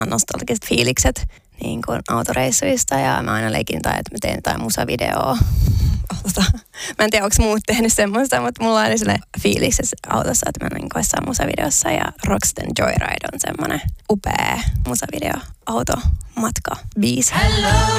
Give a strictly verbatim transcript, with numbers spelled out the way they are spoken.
nostalgiset fiilikset niin kuin autoreissuista ja mä aina leikin tai, että mä teen jotain musavideoa. Tota, mä en tiedä, onko muut tehnyt semmoista, mutta mulla oli sellainen fiilis autossa, että mä olen jossain musavideossa ja Roxton Joyride on semmoinen upea musavideo automatka biisi. Hello!